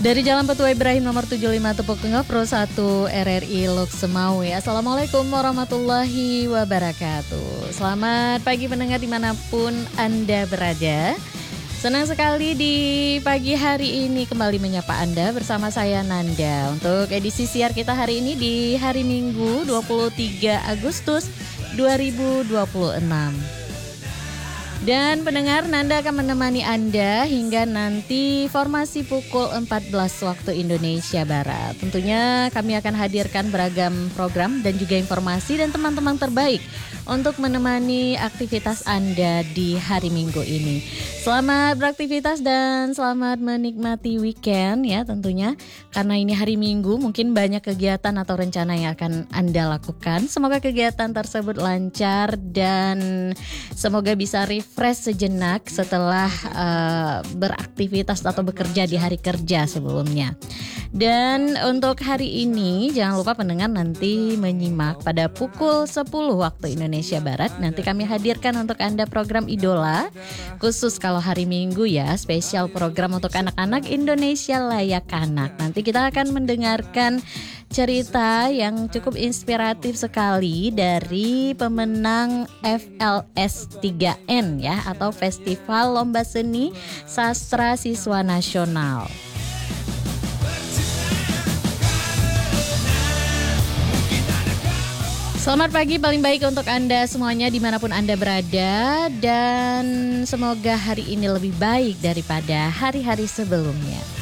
Dari Jalan Petua Ibrahim nomor 75 Tepuk Ngopro 1 RRI Lok Semawe. Assalamualaikum warahmatullahi wabarakatuh. Selamat pagi pendengar dimanapun Anda berada. Senang sekali di pagi hari ini kembali menyapa Anda bersama saya Nanda. Untuk edisi siar kita hari ini di hari Minggu 23 Agustus 2026. Dan pendengar, Nanda akan menemani Anda hingga nanti formasi pukul 14 waktu Indonesia Barat. Tentunya kami akan hadirkan beragam program dan juga informasi dan teman-teman terbaik untuk menemani aktivitas Anda di hari Minggu ini. Selamat beraktivitas dan selamat menikmati weekend ya tentunya. Karena ini hari Minggu mungkin banyak kegiatan atau rencana yang akan Anda lakukan. Semoga kegiatan tersebut lancar dan semoga bisa refresh sejenak setelah beraktivitas atau bekerja di hari kerja sebelumnya. Dan untuk hari ini jangan lupa pendengar nanti menyimak pada pukul 10 waktu Indonesia Barat. Nanti kami hadirkan untuk Anda program Idola khusus kalau hari Minggu ya, spesial program untuk anak-anak Indonesia Layak Anak. Nanti kita akan mendengarkan cerita yang cukup inspiratif sekali dari pemenang FLS 3N ya, atau Festival Lomba Seni Sastra Siswa Nasional. Selamat pagi paling baik untuk Anda semuanya dimanapun Anda berada. Dan semoga hari ini lebih baik daripada hari-hari sebelumnya.